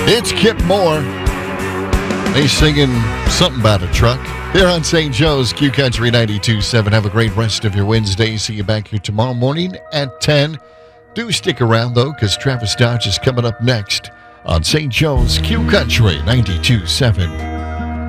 It's Kip Moore. He's singing something about a truck. Here on St. Joe's, Q Country 92.7. Have a great rest of your Wednesday. See you back here tomorrow morning at 10. Do stick around, though, because Travis Dodge is coming up next on St. Joe's, Q Country 92.7.